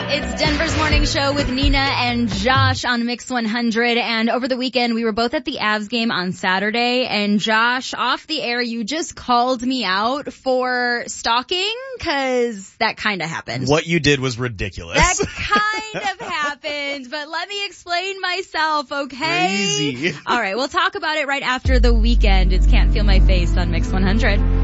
It's Denver's Morning Show with Nina and Josh on Mix 100. And over the weekend, we were both at the Avs game on Saturday. And Josh, off the air, you just called me out for stalking, because that kind of happened. What you did was ridiculous. That kind of happened, but let me explain myself, okay? Crazy. All right, we'll talk about it right after the weekend. It's Can't Feel My Face on Mix 100.